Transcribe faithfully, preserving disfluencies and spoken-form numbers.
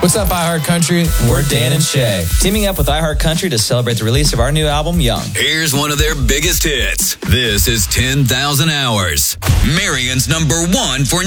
What's up, iHeartCountry? We're Dan and Shay, teaming up with iHeartCountry to celebrate the release of our new album, Young. Here's one of their biggest hits. This is ten thousand Hours. Marion's number one for